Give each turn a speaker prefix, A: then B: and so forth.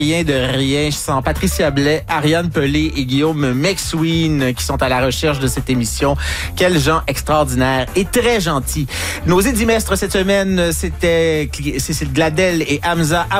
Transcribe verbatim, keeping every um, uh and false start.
A: Rien de rien. Je sens Patricia Blais, Ariane Pelé et Guillaume McSween qui sont à la recherche de cette émission. Quels gens extraordinaires et très gentils. Nos édimestres cette semaine, c'était c'est Gladel et Hamza